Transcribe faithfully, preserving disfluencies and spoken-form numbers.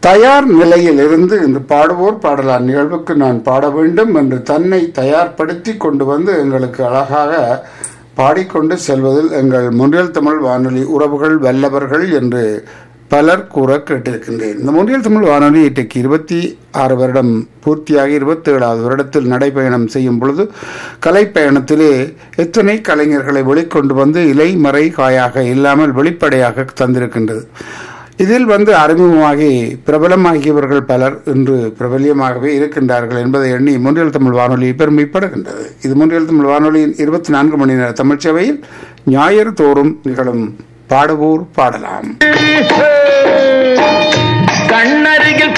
தயார் நிலையில் இருந்து இந்த பாடுவோர் பாடலார் நிகழ்வுக்கு நான் பாட வேண்டும் என்று தன்னை தயார்படுத்தி கொண்டு வந்து எங்களுக்கு அழகாக பாடிக்கொண்டு செல்வதில் எங்கள் முன்றியல் தமிழ் வானொலி உறவுகள் வல்லவர்கள் என்று பலர் கூற கேட்டிருக்கின்றேன். இந்த முன்றியல் தமிழ் வானொலி இன்றைக்கு இருபத்தி ஆறு வருடம் பூர்த்தியாகி இருபத்தி ஏழாவது வருடத்தில் நடைப்பயணம் செய்யும் பொழுது கலைப்பயணத்திலே எத்தனை கலைஞர்களை வெளிக்கொண்டு வந்து இலை மறை காயாக இல்லாமல் வெளிப்படையாக தந்திருக்கின்றது. இதில் வந்து அறிமுகமாகி பிரபலமாகியவர்கள் பலர் இன்று பிரபலியமாகவே இருக்கின்றார்கள் என்பதை எண்ணி முன்றியல் தமிழ் வானொலி பெருமைப்படுகின்றது. இது முன்றியல் தமிழ் வானொலியின் இருபத்தி நான்கு மணி நேர தமிழ் சேவையில் ஞாயிறு தோறும் நிகழும் பாடுவோர் பாடலாம். கண்ணருகில்